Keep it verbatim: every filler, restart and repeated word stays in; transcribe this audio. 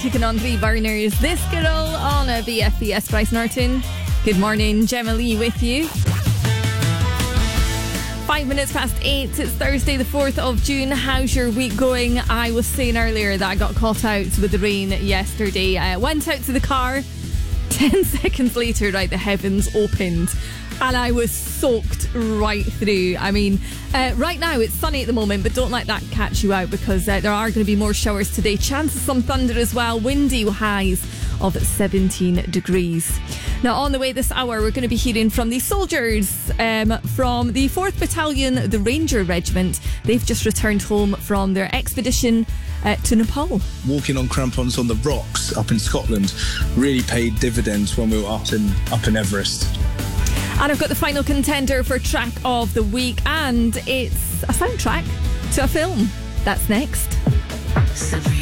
Taking on three burners. This girl on a B F B S. Bryce Norton. Good morning, Gemma Lee with you. Five minutes past eight. It's Thursday, the fourth of June. How's your week going? I was saying earlier that I got caught out with the rain yesterday. I went out to the car. Ten seconds later, right, the heavens opened. And I was soaked right through. I mean, uh, right now it's sunny at the moment, but don't let that catch you out because uh, there are going to be more showers today. Chance of some thunder as well. Windy highs of seventeen degrees. Now, on the way this hour, we're going to be hearing from the soldiers um, from the fourth Battalion, the Ranger Regiment. They've just returned home from their expedition uh, to Nepal. Walking on crampons on the rocks up in Scotland really paid dividends when we were up in, up in Everest. And I've got the final contender for track of the week, and it's a soundtrack to a film. That's next.